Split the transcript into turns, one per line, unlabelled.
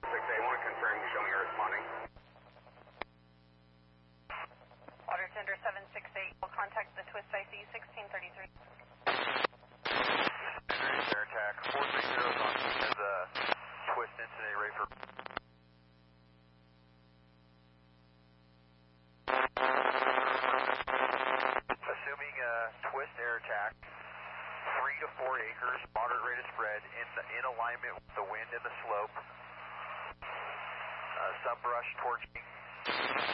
768, want to confirm, show me you're responding.
Water Tender 768, will contact the Twist IC 1633.
Air attack 430 is on as a Twist incident ready for. Assuming Twist air attack, 3 to 4 acres, moderate rate of spread, in alignment with the wind and the slope. Some brush torching.